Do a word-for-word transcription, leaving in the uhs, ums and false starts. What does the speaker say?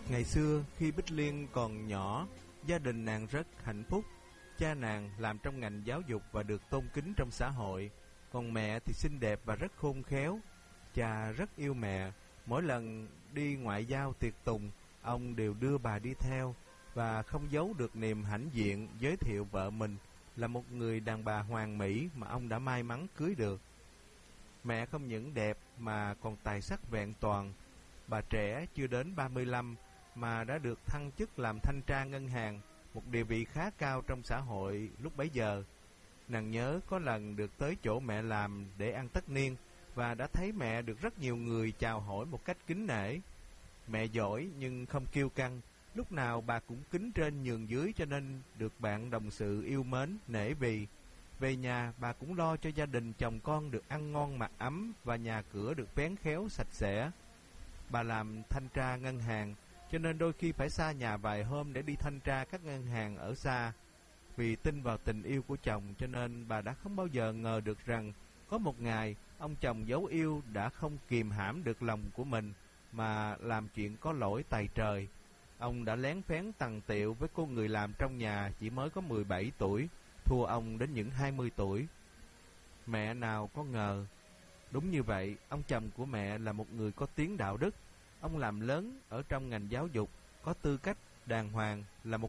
Ngày xưa khi Bích Liên còn nhỏ, gia đình nàng rất hạnh phúc. Cha nàng làm trong ngành giáo dục và được tôn kính trong xã hội, còn mẹ thì xinh đẹp và rất khôn khéo. Cha rất yêu mẹ, mỗi lần đi ngoại giao tiệc tùng, ông đều đưa bà đi theo và không giấu được niềm hãnh diện giới thiệu vợ mình là một người đàn bà hoàn mỹ mà ông đã may mắn cưới được. Mẹ không những đẹp mà còn tài sắc vẹn toàn. Bà trẻ chưa đến ba mươi lăm mà đã được thăng chức làm thanh tra ngân hàng, một địa vị khá cao trong xã hội lúc bấy giờ. Nàng nhớ có lần được tới chỗ mẹ làm để ăn tất niên và đã thấy mẹ được rất nhiều người chào hỏi một cách kính nể. Mẹ giỏi nhưng không kiêu căng, lúc nào bà cũng kính trên nhường dưới, cho nên được bạn đồng sự yêu mến, nể vì. Về nhà bà cũng lo cho gia đình chồng con được ăn ngon mặc ấm và nhà cửa được vén khéo sạch sẽ. Bà làm thanh tra ngân hàng, cho nên đôi khi phải xa nhà vài hôm để đi thanh tra các ngân hàng ở xa. Vì tin vào tình yêu của chồng, cho nên bà đã không bao giờ ngờ được rằng có một ngày ông chồng dấu yêu đã không kìm hãm được lòng của mình mà làm chuyện có lỗi tày trời. Ông đã lén phén tằng tiệu với cô người làm trong nhà chỉ mới có mười bảy tuổi, thua ông đến những hai mươi tuổi. Mẹ nào có ngờ. Đúng như vậy, ông chồng của mẹ là một người có tiếng đạo đức. Ông làm lớn ở trong ngành giáo dục, có tư cách đàng hoàng, là một